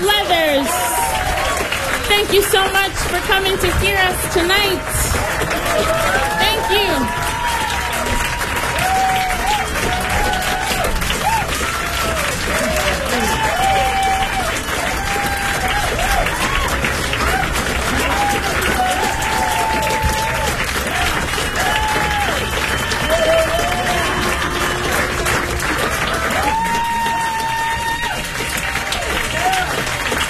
Leathers. Thank you so much for coming to hear us tonight. Thank you.